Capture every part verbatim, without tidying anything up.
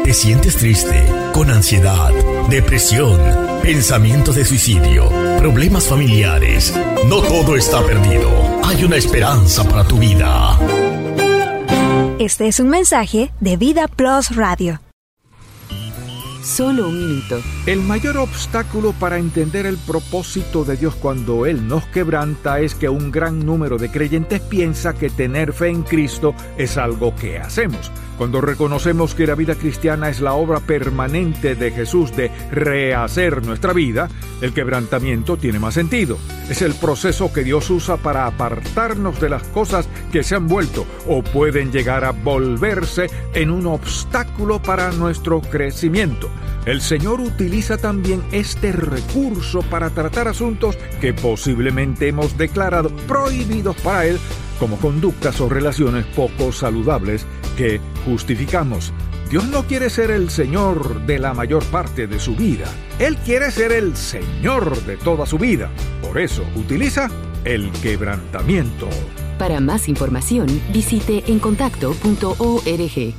¿Te sientes triste, con ansiedad, depresión, pensamientos de suicidio, problemas familiares? No todo está perdido. Hay una esperanza para tu vida. Este es un mensaje de Vida Plus Radio. Solo un minuto. El mayor obstáculo para entender el propósito de Dios cuando Él nos quebranta es que un gran número de creyentes piensa que tener fe en Cristo es algo que hacemos. Cuando reconocemos que la vida cristiana es la obra permanente de Jesús de rehacer nuestra vida, el quebrantamiento tiene más sentido. Es el proceso que Dios usa para apartarnos de las cosas que se han vuelto o pueden llegar a volverse en un obstáculo para nuestro crecimiento. El Señor utiliza también este recurso para tratar asuntos que posiblemente hemos declarado prohibidos para Él, como conductas o relaciones poco saludables que justificamos. Dios no quiere ser el Señor de la mayor parte de su vida. Él quiere ser el Señor de toda su vida. Por eso utiliza el quebrantamiento. Para más información, visite en contacto punto org.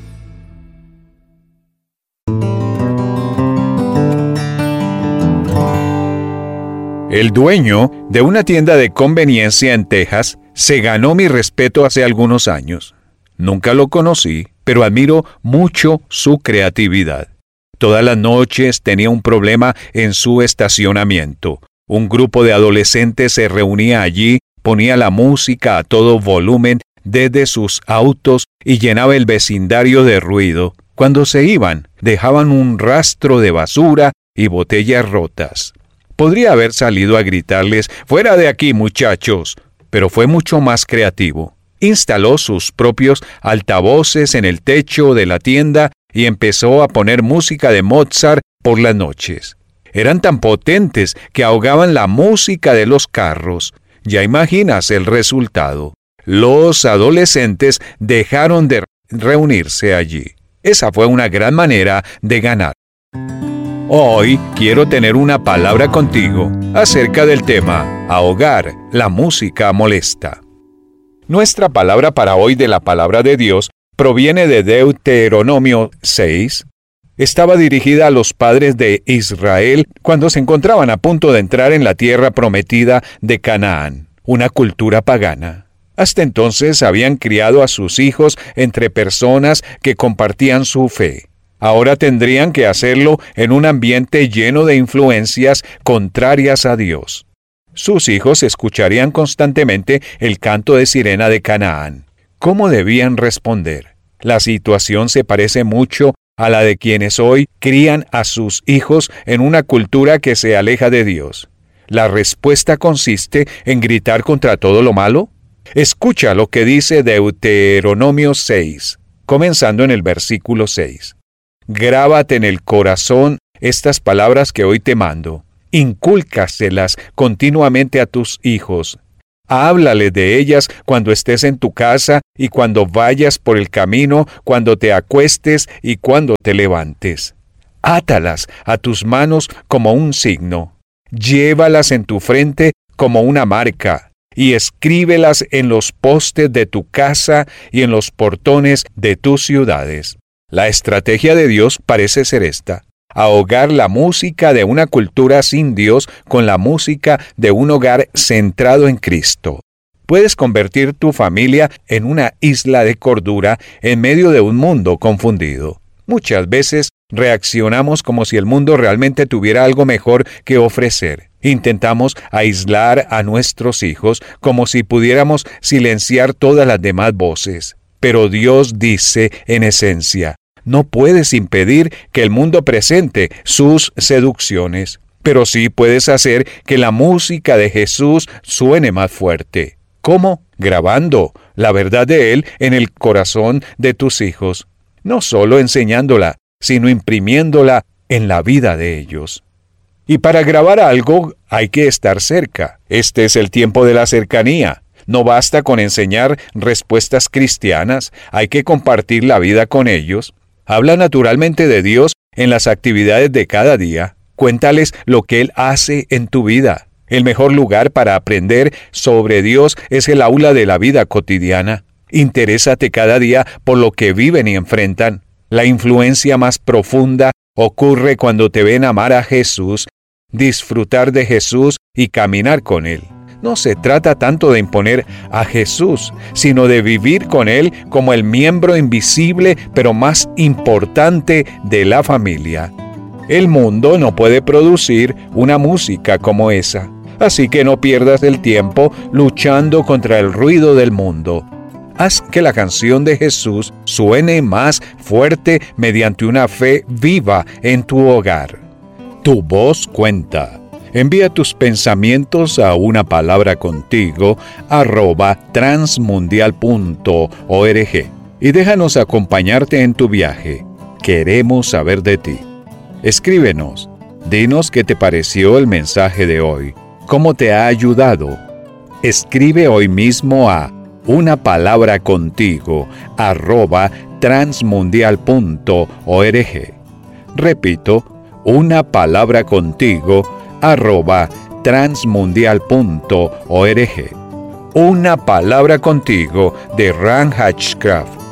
El dueño de una tienda de conveniencia en Texas se ganó mi respeto hace algunos años. Nunca lo conocí, pero admiro mucho su creatividad. Todas las noches tenía un problema en su estacionamiento. Un grupo de adolescentes se reunía allí, ponía la música a todo volumen desde sus autos y llenaba el vecindario de ruido. Cuando se iban, dejaban un rastro de basura y botellas rotas. Podría haber salido a gritarles, «¡Fuera de aquí, muchachos!», pero fue mucho más creativo. Instaló sus propios altavoces en el techo de la tienda y empezó a poner música de Mozart por las noches. Eran tan potentes que ahogaban la música de los carros. Ya imaginas el resultado. Los adolescentes dejaron de reunirse allí. Esa fue una gran manera de ganar. Hoy quiero tener una palabra contigo acerca del tema ahogar la música molesta. Nuestra palabra para hoy de la palabra de Dios proviene de Deuteronomio seis. Estaba dirigida a los padres de Israel cuando se encontraban a punto de entrar en la tierra prometida de Canaán, una cultura pagana. Hasta entonces habían criado a sus hijos entre personas que compartían su fe. Ahora tendrían que hacerlo en un ambiente lleno de influencias contrarias a Dios. Sus hijos escucharían constantemente el canto de sirena de Canaán. ¿Cómo debían responder? La situación se parece mucho a la de quienes hoy crían a sus hijos en una cultura que se aleja de Dios. ¿La respuesta consiste en gritar contra todo lo malo? Escucha lo que dice Deuteronomio seis, comenzando en el versículo seis. Grábate en el corazón estas palabras que hoy te mando. Incúlcaselas continuamente a tus hijos. Háblale de ellas cuando estés en tu casa y cuando vayas por el camino, cuando te acuestes y cuando te levantes. Átalas a tus manos como un signo. Llévalas en tu frente como una marca y escríbelas en los postes de tu casa y en los portones de tus ciudades. La estrategia de Dios parece ser esta: ahogar la música de una cultura sin Dios con la música de un hogar centrado en Cristo. Puedes convertir tu familia en una isla de cordura en medio de un mundo confundido. Muchas veces reaccionamos como si el mundo realmente tuviera algo mejor que ofrecer. Intentamos aislar a nuestros hijos como si pudiéramos silenciar todas las demás voces. Pero Dios dice en esencia: no puedes impedir que el mundo presente sus seducciones, pero sí puedes hacer que la música de Jesús suene más fuerte. ¿Cómo? Grabando la verdad de Él en el corazón de tus hijos. No solo enseñándola, sino imprimiéndola en la vida de ellos. Y para grabar algo hay que estar cerca. Este es el tiempo de la cercanía. No basta con enseñar respuestas cristianas, hay que compartir la vida con ellos. Habla naturalmente de Dios en las actividades de cada día. Cuéntales lo que Él hace en tu vida. El mejor lugar para aprender sobre Dios es el aula de la vida cotidiana. Interésate cada día por lo que viven y enfrentan. La influencia más profunda ocurre cuando te ven amar a Jesús, disfrutar de Jesús y caminar con Él. No se trata tanto de imponer a Jesús, sino de vivir con Él como el miembro invisible pero más importante de la familia. El mundo no puede producir una música como esa, así que no pierdas el tiempo luchando contra el ruido del mundo. Haz que la canción de Jesús suene más fuerte mediante una fe viva en tu hogar. Tu voz cuenta. Envía tus pensamientos a una palabra contigo arroba transmundial punto org y déjanos acompañarte en tu viaje. Queremos saber de ti. Escríbenos. Dinos qué te pareció el mensaje de hoy. ¿Cómo te ha ayudado? Escribe hoy mismo a una palabra contigo arroba transmundial punto org. Repito, una palabra contigo arroba transmundial punto org. Una palabra contigo de Ran Hatchcraft.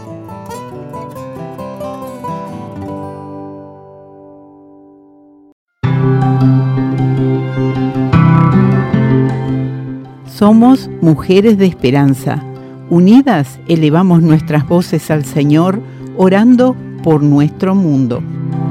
Somos mujeres de esperanza. Unidas elevamos nuestras voces al Señor, orando por nuestro mundo.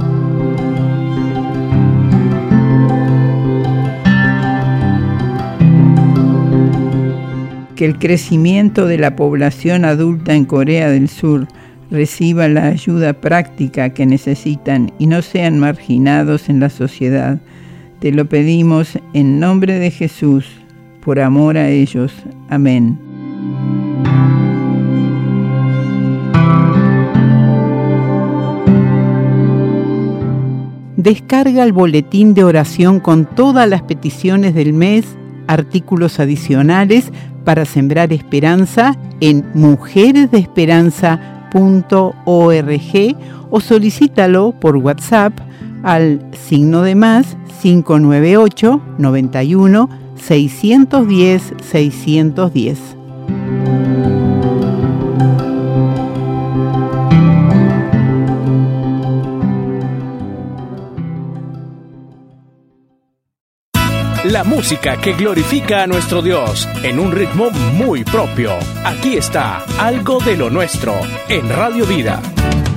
Que el crecimiento de la población adulta en Corea del Sur reciba la ayuda práctica que necesitan y no sean marginados en la sociedad. Te lo pedimos en nombre de Jesús, por amor a ellos. Amén. Descarga el boletín de oración con todas las peticiones del mes, artículos adicionales para sembrar esperanza en mujeres de esperanza punto org o solicítalo por WhatsApp al signo de más cinco nueve ocho, noventa y uno, seiscientos diez, seiscientos diez. La música que glorifica a nuestro Dios en un ritmo muy propio. Aquí está Algo de lo Nuestro en Radio Vida.